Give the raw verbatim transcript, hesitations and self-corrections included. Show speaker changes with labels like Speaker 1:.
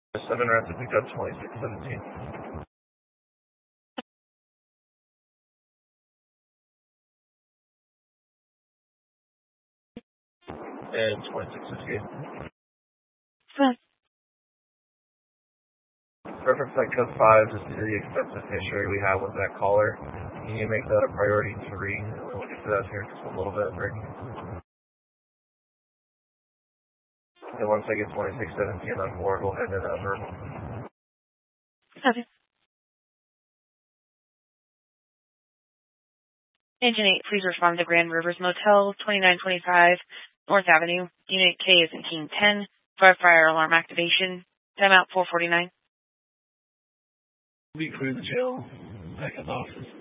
Speaker 1: Seven rounds to pick up twenty-six seventeen. And twenty-six fifty-eight.
Speaker 2: Huh.
Speaker 1: Perfect Flight Code five is the expensive history we have with that caller. Can you make that a priority three? We'll get to that here in just a little bit, Brittany. And once I get twenty-six seventeen on board, we'll head to that verbal.
Speaker 2: Okay. Engine eight, please respond to Grand Rivers Motel, twenty-nine twenty-five North Avenue. Unit K is in King ten. Fire fire alarm activation. Timeout four forty-nine.
Speaker 1: We clear the jail. Back in the office.